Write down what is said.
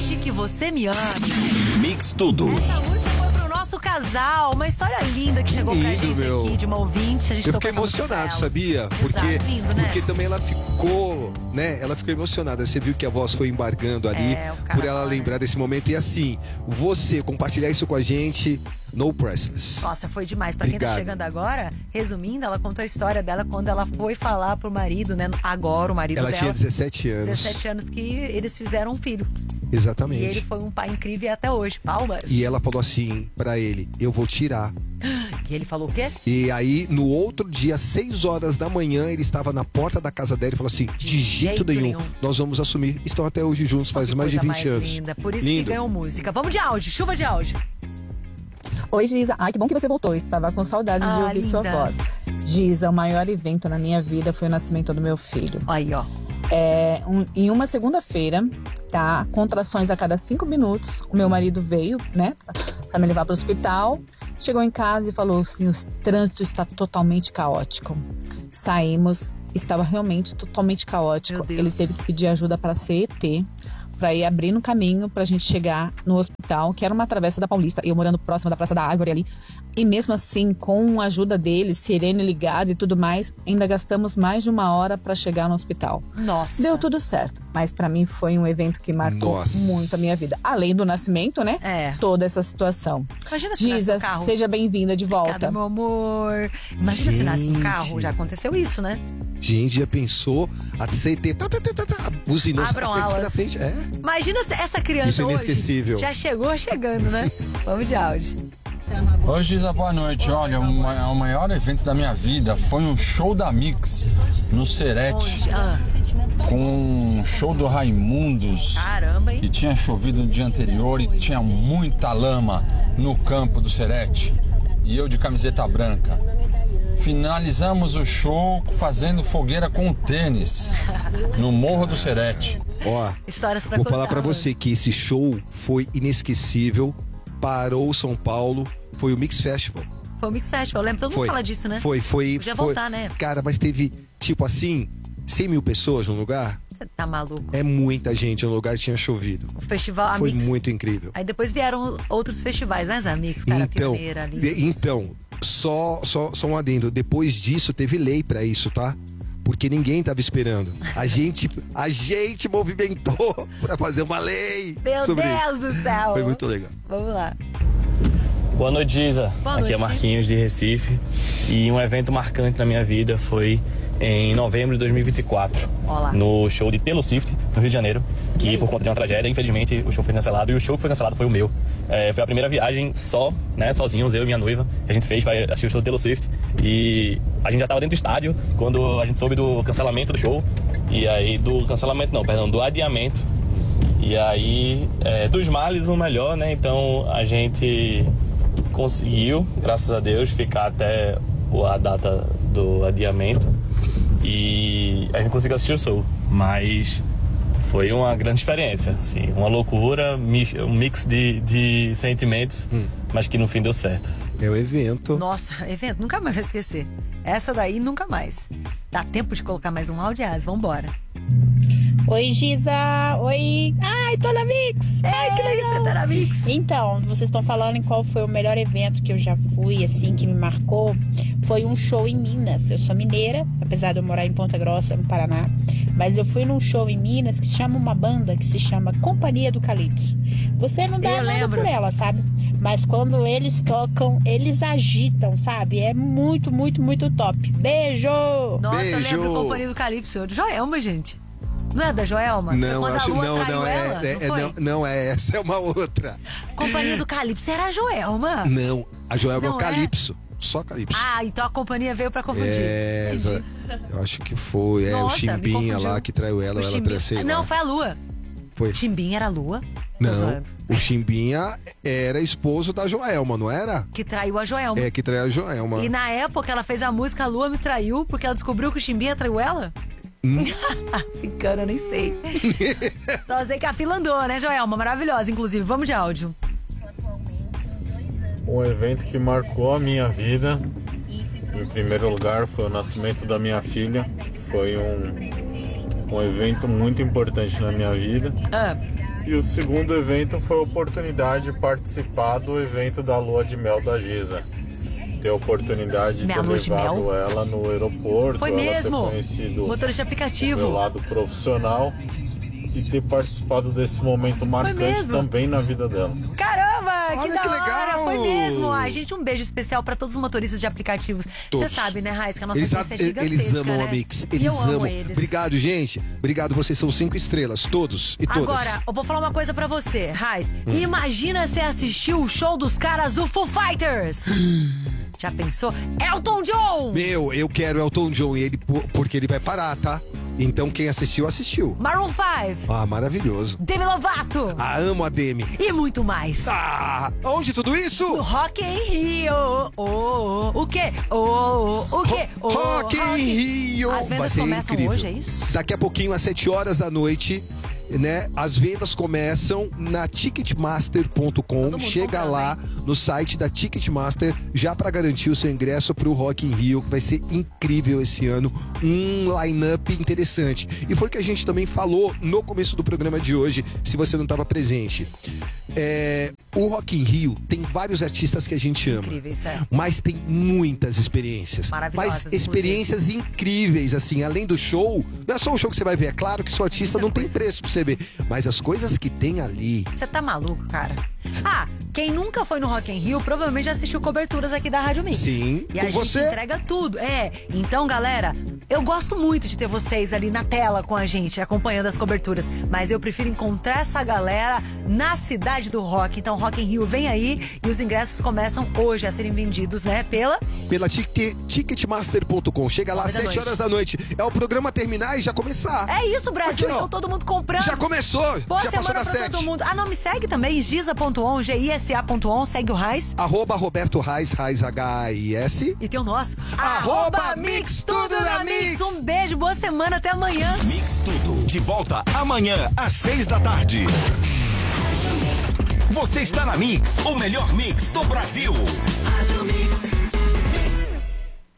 Desde que você me ame. Mix Tudo. Essa música foi pro nosso casal. Uma história linda que chegou pra gente aqui, de uma ouvinte. A gente Eu fiquei emocionado, sabia? Lindo, né? Porque também ela ficou, né? Ela ficou emocionada. Você viu que a voz foi embargando ali por ela lembrar desse momento. E assim, você compartilhar isso com a gente, no priceless. Nossa, foi demais. Pra quem tá Obrigado. chegando agora, resumindo, ela contou a história dela quando ela foi falar pro marido, né? Agora o marido Ela dela. tinha 17 anos. 17 anos que eles fizeram um filho. Exatamente. E ele foi um pai incrível até hoje. Palmas. E ela falou assim pra ele: eu vou tirar. E ele falou o quê? E aí, no outro dia, 6 horas da manhã, ele estava na porta da casa dela e falou assim: de jeito nenhum, nós vamos assumir. Estão até hoje juntos, faz mais de 20 anos. Linda. Por isso que ganhou música. Vamos de áudio, chuva de áudio. Oi, Giza. Ai, que bom que você voltou. Estava com saudades de ouvir sua voz. Giza, o maior evento na minha vida foi o nascimento do meu filho. Aí, ó. Em uma segunda-feira, tá? Contrações a cada 5 minutos. O meu marido veio, né? Pra me levar pro hospital. Chegou em casa e falou assim: o trânsito está totalmente caótico. Saímos, estava realmente totalmente caótico. Ele teve que pedir ajuda para a CET, para ir abrindo caminho pra gente chegar no hospital, que era uma travessa da Paulista, eu morando próximo da Praça da Árvore ali. E mesmo assim, com a ajuda dele, sirene ligada e tudo mais, ainda gastamos mais de 1 hora pra chegar no hospital. Nossa. Deu tudo certo, mas pra mim foi um evento que marcou muito a minha vida. Além do nascimento, né? Toda essa situação. Imagina se nasce no carro. Seja bem-vinda de volta. Obrigada, meu amor. Imagina se nasce no carro, já aconteceu isso, né? Gente, já pensou? A CT, buzinou, Abram alas. frente. Imagina se essa criança Isso é inesquecível. hoje já chegou chegando, né? Vamos de áudio. Oi, Giza, boa noite. Olha, o maior evento da minha vida foi um show da Mix no Serete. Com um show do Raimundos. Caramba, hein? E tinha chovido no dia anterior e tinha muita lama no campo do Serete. E eu de camiseta branca. Finalizamos o show fazendo fogueira com tênis no Morro do Serete. Ó, histórias pra vou contar, falar pra você que esse show foi inesquecível. Parou São Paulo, foi o Mix Festival. Foi o Mix Festival, lembra? Todo mundo fala disso, né? Foi. Podia voltar, né? Cara, mas teve, tipo assim, 100 mil pessoas no lugar. Você tá maluco? É muita gente no lugar, tinha chovido. O festival, a Foi Mix. muito incrível. Aí depois vieram outros festivais, mas a Mix, cara, pioneira ali. Então, só um adendo. Depois disso, teve lei pra isso, tá? Porque ninguém tava esperando. A gente movimentou pra fazer uma lei. Meu sobre Deus isso. do céu. Foi muito legal. Vamos lá. Boa noite, Giza. Boa Aqui noite. é Marquinhos de Recife. E um evento marcante na minha vida foi em novembro de 2024. Olá. No show de Taylor Swift, no Rio de Janeiro. Que por conta de uma tragédia, infelizmente, o show foi cancelado. E o show que foi cancelado foi o meu. Foi a primeira viagem sozinhos, eu e minha noiva. Que a gente fez para assistir o show do Taylor Swift. E a gente já estava dentro do estádio quando a gente soube do cancelamento do show. E aí, do adiamento. E aí, dos males o melhor, né? Então a gente conseguiu, graças a Deus, ficar até a data do adiamento. E a gente conseguiu assistir o show. Mas foi uma grande experiência, assim, uma loucura, um mix de sentimentos, mas que no fim deu certo. É o evento. Nossa, evento, nunca mais vai esquecer. Essa daí, nunca mais. Dá tempo de colocar mais um áudio, vambora. Oi, Giza! Oi! Ai, tô na Mix! Ai, que legal, você tá na Mix! Então, vocês estão falando em qual foi o melhor evento que eu já fui, assim, que me marcou. Foi um show em Minas. Eu sou mineira, apesar de eu morar em Ponta Grossa, no Paraná. Mas eu fui num show em Minas que chama uma banda que se chama Companhia do Calypso. Você não dá nada por ela, sabe? Mas quando eles tocam, eles agitam, sabe? É muito, muito, muito top. Beijo! Nossa, Beijo. eu lembro Companhia do Calypso. Joelma, gente. Não é da Joelma? Não, é acho quando a Lua traiu ela? não é essa, é uma outra. Companhia do Calypso era a Joelma? Não, a Joelma é o Não Calypso. Só Calypso. Ah, então a companhia veio pra confundir. Eu acho que foi. Nossa, o Chimbinha lá que traiu ela, ela trouxe. Não, foi a Lua. Foi. Chimbinha era a Lua? Não, o Chimbinha era esposo da Joelma, não era? Que traiu a Joelma. É, que traiu a Joelma. E na época ela fez a música A Lua Me Traiu, porque ela descobriu que o Chimbinha traiu ela? Ficando, eu nem sei. Só sei que a fila andou, né, Joelma? Maravilhosa, inclusive. Vamos de áudio. Um evento que marcou a minha vida, em primeiro lugar, foi o nascimento da minha filha. Foi um evento muito importante na minha vida. E o segundo evento foi a oportunidade de participar do evento da Lua de Mel da Giza. Ter a oportunidade de ter levado ela no aeroporto. Foi ela mesmo? ter conhecido motorista de aplicativo. o meu lado profissional e ter participado desse momento marcante também na vida dela. Caramba, Olha que da que hora, legal! foi mesmo. Ai, gente, um beijo especial pra todos os motoristas de aplicativos. Você sabe, né, Raiz, que a nossa audiência é gigantesca, eles amam né? a Mix, E eles eu amo amam. eles. Obrigado, gente. Obrigado, vocês são 5 estrelas, todos e todas. Agora, eu vou falar uma coisa pra você, Raiz. Imagina você assistir o show dos caras do Foo Fighters. Já pensou? Elton John! Meu, eu quero Elton John, porque ele vai parar, tá? Então quem assistiu, assistiu. Maroon 5. Ah, maravilhoso. Demi Lovato. Ah, amo a Demi. E muito mais. Ah, onde tudo isso? No Rock in Rio. O quê? O quê? Rock in Rio. As vendas Vai ser começam incrível. hoje, é isso? Daqui a pouquinho, às 7 horas da noite, né? As vendas começam na Ticketmaster.com. Chega lá no site da Ticketmaster já para garantir o seu ingresso pro Rock in Rio, que vai ser incrível esse ano. Um line-up interessante. E foi o que a gente também falou no começo do programa de hoje, se você não estava presente. O Rock in Rio tem vários artistas que a gente ama. Incríveis, é. Mas tem muitas experiências. Maravilhosas, Mas experiências incríveis, assim, além do show. Não é só o show que você vai ver, é claro que seu artista não tem preço pra você ver. Mas as coisas que tem ali. Você tá maluco, cara? Ah, quem nunca foi no Rock in Rio provavelmente já assistiu coberturas aqui da Rádio Mix. Sim, e a gente entrega tudo. Então, galera, eu gosto muito de ter vocês ali na tela com a gente, acompanhando as coberturas. Mas eu prefiro encontrar essa galera na cidade do rock. Então, Rock in Rio vem aí e os ingressos começam hoje a serem vendidos, né? Pela Ticketmaster.com. Chega lá às 7 horas da noite. É o programa terminar e já começar. É isso, Brasil. Aqui, então todo mundo comprando. Já começou. Boa já passou semana das pra 7. todo mundo. Ah, não, me segue também, gisa.on, gisa.on, segue o Raiz. @Roberto Raiz, Raiz H-I-S. E tem o nosso. Mix Tudo na Mix. Um beijo, boa semana, até amanhã. Mix Tudo, de volta amanhã às 6 da tarde. Você está na Mix, o melhor mix do Brasil. Rádio Mix.